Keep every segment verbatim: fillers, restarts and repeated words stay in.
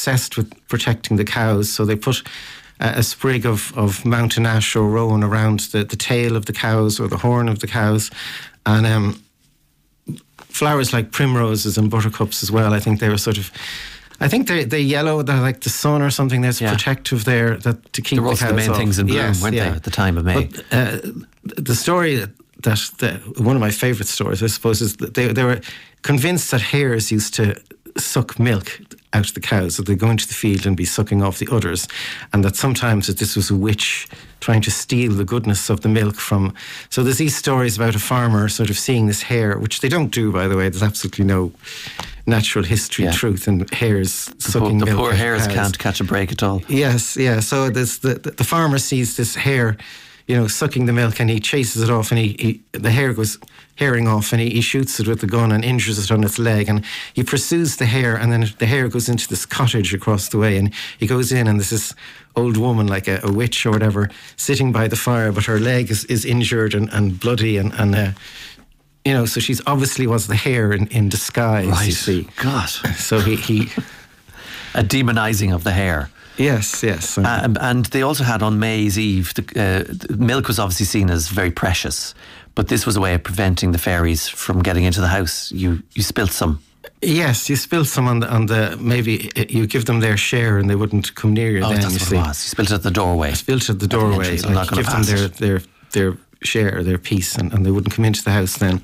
obsessed with protecting the cows, so they put a, a sprig of, of mountain ash or rowan around the, the tail of the cows or the horn of the cows. And um, flowers like primroses and buttercups as well, I think they were sort of... I think they they yellow, they're like the sun or something. There's yeah. protective there that to keep they were the also cows the main off. things in bloom, yes, weren't yeah. they, at the time of May? But, uh, the story that, that one of my favourite stories, I suppose, is that they they were convinced that hares used to suck milk out of the cows, that they'd go into the field and be sucking off the udders, and that sometimes that this was a witch trying to steal the goodness of the milk from... So there's these stories about a farmer sort of seeing this hare, which they don't do, by the way. There's absolutely no natural history yeah. truth in hares the sucking po- the milk. The poor out hares of cows. can't catch a break at all. Yes, yeah. So there's the, the, the farmer sees this hare, you know, sucking the milk, and he chases it off, and he, he the hare goes herring off, and he, he shoots it with the gun and injures it on its leg, and he pursues the hare, and then the hare goes into this cottage across the way, and he goes in, and there's this old woman, like a, a witch or whatever, sitting by the fire, but her leg is, is injured and, and bloody, and, and uh, you know, so she's obviously was the hare in, in disguise, right. you see. God. So he... he a demonising of the hare. Yes, yes. Uh, and they also had on May's Eve, the, uh, the milk was obviously seen as very precious, but this was a way of preventing the fairies from getting into the house. You you spilt some. Yes, you spilt some on the, on the maybe you give them their share and they wouldn't come near you. Oh, then, that's you what see. it was. You spilt it at the doorway. I spilt it at the doorway. The like, give them their, their their share, their piece, and, and they wouldn't come into the house then.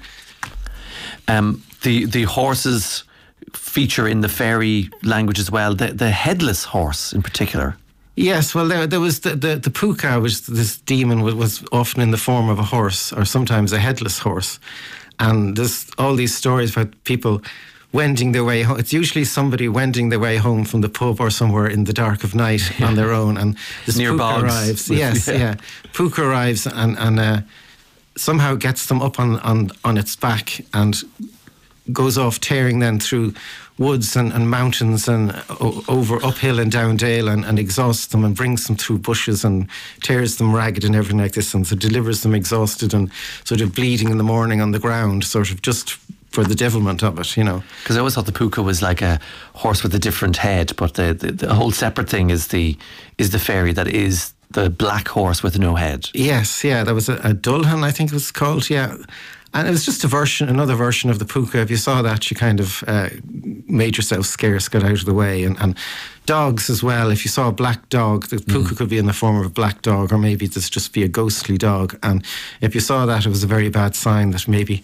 Um, the the horses feature in the fairy language as well. The the headless horse in particular. Yes, well, there, there was the, the, the puka, which this demon was, was often in the form of a horse, or sometimes a headless horse. And there's all these stories about people wending their way home. It's usually somebody wending their way home from the pub or somewhere in the dark of night yeah. on their own. And this Near puka bogs arrives. With, yes, yeah. yeah. Puka arrives and, and uh, somehow gets them up on, on, on its back and goes off tearing then through woods and, and mountains and o- over uphill and down dale and, and exhausts them and brings them through bushes and tears them ragged and everything like this, and so delivers them exhausted and sort of bleeding in the morning on the ground, sort of just for the devilment of it, you know. Because I always thought the puka was like a horse with a different head, but the, the, the whole separate thing is the is the fairy that is the black horse with no head. Yes, yeah, there was a, a Dulhan, I think it was called, yeah. And it was just a version, another version of the puka. If you saw that, you kind of uh, made yourself scarce, got out of the way. And, and dogs as well. If you saw a black dog, the puka mm. could be in the form of a black dog, or maybe this just be a ghostly dog. And if you saw that, it was a very bad sign that maybe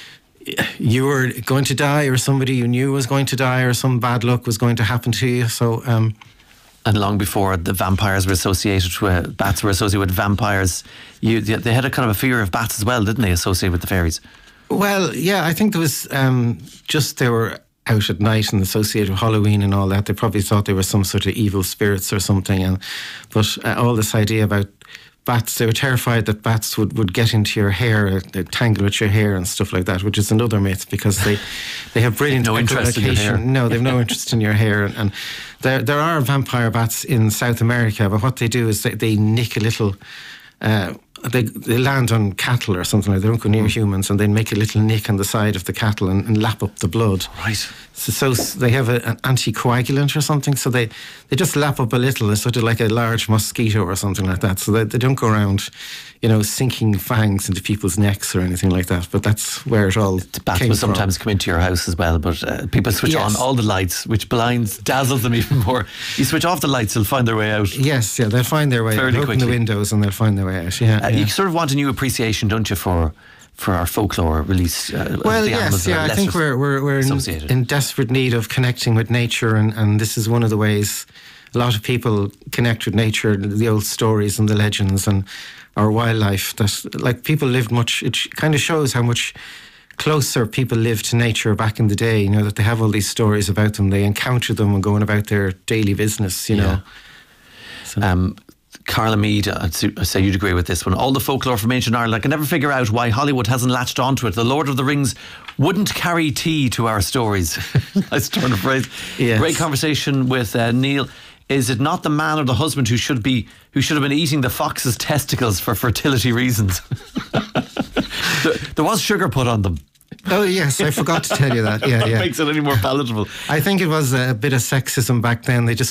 you were going to die, or somebody you knew was going to die, or some bad luck was going to happen to you. So... Um, And long before the vampires were associated with, bats were associated with vampires, you, they had a kind of a fear of bats as well, didn't they, associated with the fairies? Well, yeah, I think there was um, just they were out at night and associated with Halloween and all that. They probably thought they were some sort of evil spirits or something. And But uh, all this idea about bats, they were terrified that bats would, would get into your hair, they'd tangle with your hair and stuff like that, which is another myth, because they, they have brilliant no interest in your hair. No, they've no interest in your hair. And, and there there are vampire bats in South America, but what they do is they, they nick a little... Uh, they they land on cattle or something like that. They don't go near mm. humans, and they make a little nick on the side of the cattle and, and lap up the blood. Right. So, so they have a, an anticoagulant or something, so they, they just lap up a little, it's sort of like a large mosquito or something like that. So they, they don't go around, you know, sinking fangs into people's necks or anything like that. But that's where it all the bats came will from. sometimes come into your house as well, but uh, people switch yes. on all the lights, which blinds, dazzles them even more. You switch off the lights, they'll find their way out. Yes, yeah, they'll find their way fairly out. Open quickly. the windows and they'll find their way out. Yeah, uh, yeah. You sort of want a new appreciation, don't you, for for our folklore release? Uh, well, the yes, yeah. I think we're we're we're in, in desperate need of connecting with nature, and, and this is one of the ways a lot of people connect with nature. The old stories and the legends and our wildlife. That like people lived much. It kind of shows how much closer people lived to nature back in the day. You know, that they have all these stories about them. They encounter them when going about their daily business. You know. Yeah. So. Um, Carla Mead, I'd say you'd agree with this one. All the folklore from ancient Ireland, I can never figure out why Hollywood hasn't latched onto it. The Lord of the Rings wouldn't carry tea to our stories. Nice turn of phrase. Yes. Great conversation with uh, Neil. Is it not the man or the husband who should be who should have been eating the fox's testicles for fertility reasons? there, there was sugar put on them. Oh yes, I forgot to tell you that. Yeah, that yeah. makes it any more palatable. I think it was a bit of sexism back then. They just